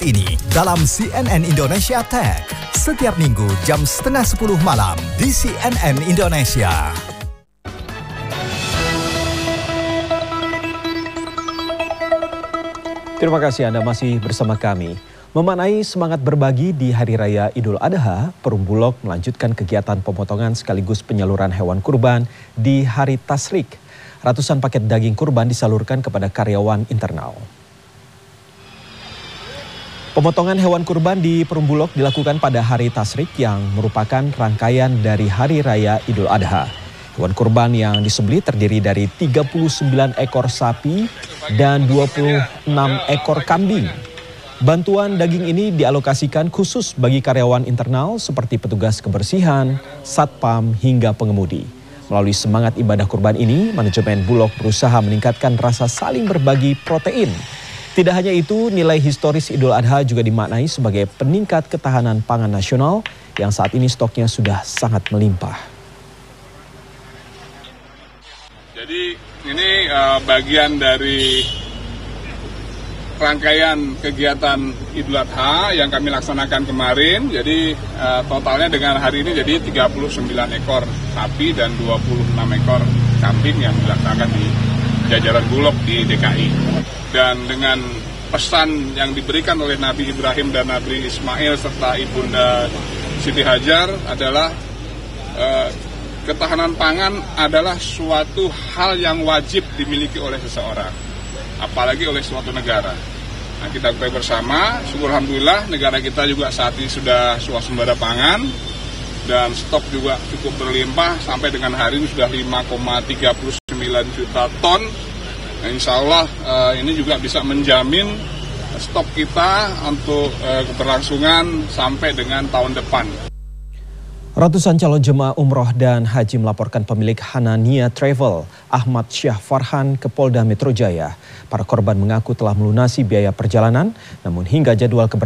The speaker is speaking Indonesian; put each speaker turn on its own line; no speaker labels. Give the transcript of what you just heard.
Ini dalam CNN Indonesia Tech setiap minggu jam 9:30 malam di CNN Indonesia.
Terima kasih Anda masih bersama kami. Memaknai semangat berbagi di Hari Raya Idul Adha, Perum Bulog melanjutkan kegiatan pemotongan sekaligus penyaluran hewan kurban di Hari Tasyrik. Ratusan paket daging kurban disalurkan kepada karyawan internal. Pemotongan hewan kurban di Perum Bulog dilakukan pada Hari Tasyrik yang merupakan rangkaian dari Hari Raya Idul Adha. Hewan kurban yang disembelih terdiri dari 39 ekor sapi dan 26 ekor kambing. Bantuan daging ini dialokasikan khusus bagi karyawan internal seperti petugas kebersihan, satpam hingga pengemudi. Melalui semangat ibadah kurban ini, manajemen Bulog berusaha meningkatkan rasa saling berbagi protein. Tidak hanya itu, nilai historis Idul Adha juga dimaknai sebagai peningkat ketahanan pangan nasional yang saat ini stoknya sudah sangat melimpah.
Jadi ini bagian dari rangkaian kegiatan Idul Adha yang kami laksanakan kemarin. Jadi totalnya dengan hari ini jadi 39 ekor sapi dan 26 ekor kambing yang dilaksanakan di jajaran Bulog di DKI. Dan dengan pesan yang diberikan oleh Nabi Ibrahim dan Nabi Ismail serta Ibunda Siti Hajar adalah ketahanan pangan adalah suatu hal yang wajib dimiliki oleh seseorang, apalagi oleh suatu negara. Nah, kita ketahui bersama, syukur alhamdulillah negara kita juga saat ini sudah swasembada pangan dan stok juga cukup berlimpah sampai dengan hari ini sudah 5,39 juta ton. Nah, insya Allah ini juga bisa menjamin stok kita untuk keberlangsungan sampai dengan tahun depan.
Ratusan calon jemaah umroh dan haji melaporkan pemilik Hanania Travel, Ahmad Syah Farhan, ke Polda Metro Jaya. Para korban mengaku telah melunasi biaya perjalanan, namun hingga jadwal keberangkatan